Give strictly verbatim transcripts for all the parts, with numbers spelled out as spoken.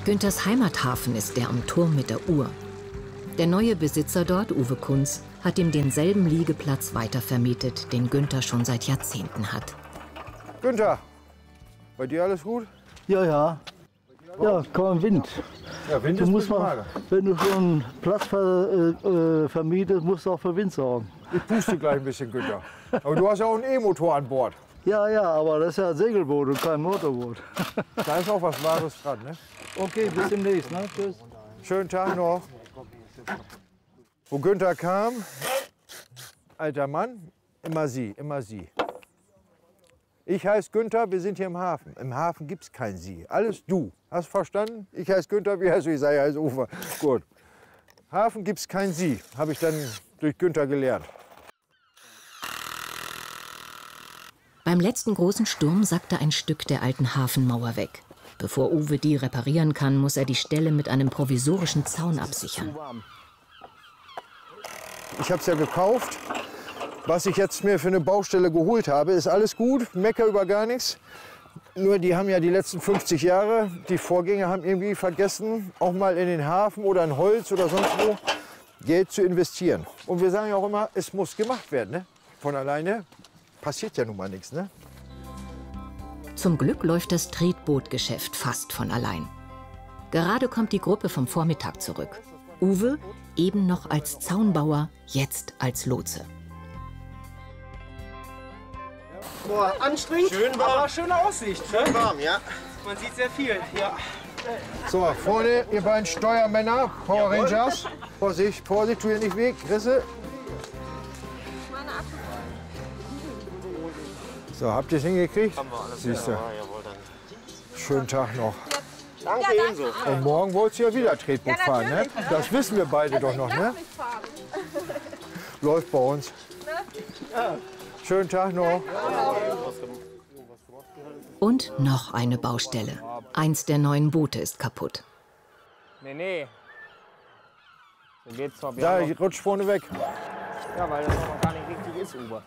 Günthers Heimathafen ist der am Turm mit der Uhr. Der neue Besitzer dort, Uwe Kunz, hat ihm denselben Liegeplatz weitervermietet, den Günther schon seit Jahrzehnten hat. Günther, bei dir alles gut? Ja, ja. Ja, kaum Wind. Ja, Wind du ist musst mal, wenn du schon einen Platz ver, äh, vermietest, musst du auch für Wind sorgen. Ich puste gleich ein bisschen, Günther. Aber du hast ja auch einen E-Motor an Bord. Ja, ja, aber das ist ja ein Segelboot und kein Motorboot. Da ist auch was Wahres dran, ne? Okay, bis demnächst. Ne? Tschüss. Schönen Tag noch. Wo Günther kam, alter Mann, immer sie, immer sie. Ich heiße Günther, wir sind hier im Hafen. Im Hafen gibt es kein Sie. Alles du. Hast du verstanden? Ich heiße Günther, wie heißt du? Ich sage, ich heiße Uwe. Gut. Hafen gibt es kein Sie. Habe ich dann durch Günther gelernt. Beim letzten großen Sturm sackte ein Stück der alten Hafenmauer weg. Bevor Uwe die reparieren kann, muss er die Stelle mit einem provisorischen Zaun absichern. Ich habe es ja gekauft. Was ich jetzt mir für eine Baustelle geholt habe, ist alles gut, mecker über gar nichts. Nur die haben ja die letzten fünfzig Jahre, die Vorgänger haben irgendwie vergessen, auch mal in den Hafen oder in Holz oder sonst wo Geld zu investieren. Und wir sagen ja auch immer, es muss gemacht werden. Ne? Von alleine passiert ja nun mal nichts. Ne? Zum Glück läuft das Tretbootgeschäft fast von allein. Gerade kommt die Gruppe vom Vormittag zurück. Uwe, eben noch als Zaunbauer, jetzt als Lotse. Boah, anstrengend, schön warm. aber schöne Aussicht. Schön warm, ja. Man sieht sehr viel, ja. So, vorne ihr beiden Steuermänner, Power Rangers. Vorsicht, Vorsicht, tu hier nicht weg, Risse. So, habt ihr es hingekriegt? Haben wir alles. Siehst du. Ja, jawohl, dann. Schönen Tag noch. Danke, Ja, ebenso. Und morgen wollt ihr ja wieder Tretboot Ja, fahren, ne? Das wissen wir beide doch noch, ne? Läuft bei uns. Schönen Tag noch. Und noch eine Baustelle. Eins der neuen Boote ist kaputt. Nee, nee. So geht's noch. Da, ich rutsch vorne weg. Ja, weil das noch gar nicht richtig ist, Uwe.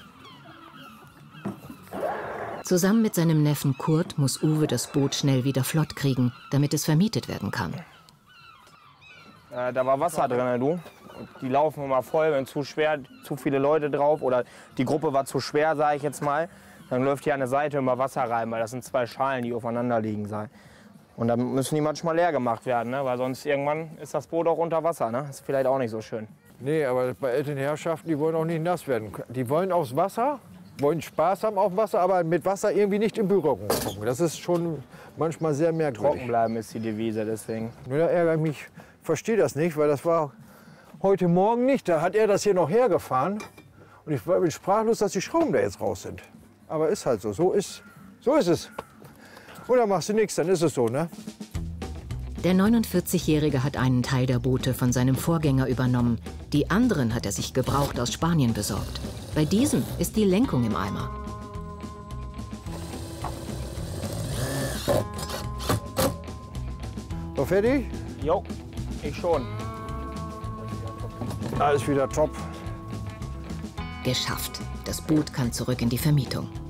Zusammen mit seinem Neffen Kurt muss Uwe das Boot schnell wieder flott kriegen, damit es vermietet werden kann. Äh, da war Wasser drin, du. Und die laufen immer voll, wenn zu schwer, zu viele Leute drauf oder die Gruppe war zu schwer, sage ich jetzt mal. Dann läuft hier an der Seite immer Wasser rein, weil das sind zwei Schalen, die aufeinander liegen. Sei. Und dann müssen die manchmal leer gemacht werden, ne? Weil sonst irgendwann ist das Boot auch unter Wasser. Ne? Ist vielleicht auch nicht so schön. Nee, aber bei älteren Herrschaften, die wollen auch nicht nass werden. Die wollen aufs Wasser, wollen Spaß haben auf dem Wasser, aber mit Wasser irgendwie nicht in Berührung kommen. Das ist schon manchmal sehr merkwürdig. Trocken bleiben ist die Devise, deswegen. Nur da ärgere ich mich, verstehe das nicht, weil das war heute Morgen nicht. Da hat er das hier noch hergefahren und ich bin sprachlos, dass die Schrauben da jetzt raus sind. Aber ist halt so, so ist, so ist es. Oder machst du nichts, dann ist es so, ne? Der neunundvierzigjährige hat einen Teil der Boote von seinem Vorgänger übernommen. Die anderen hat er sich gebraucht aus Spanien besorgt. Bei diesem ist die Lenkung im Eimer. So, fertig? Jo, ich schon. Alles wieder top. Geschafft. Das Boot kann zurück in die Vermietung.